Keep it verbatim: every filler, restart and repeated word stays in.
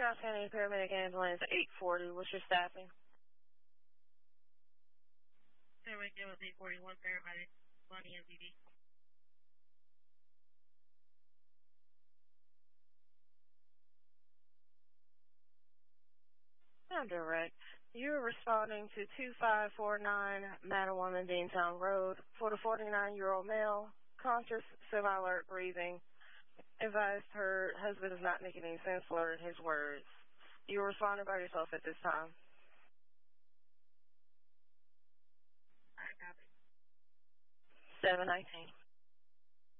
Charles County Paramedic Ambulance eight forty. What's your staffing? Paramedic Ambulance eight forty, one paramedic, one E M T D. I'm direct. You're responding to two five four nine Madawan Deantown Road for the forty-nine-year-old male, conscious, semi-alert, breathing. Advised her husband is not making any sense, slurring his words. You're responding by yourself at this time. Alright, copy. seven nineteen.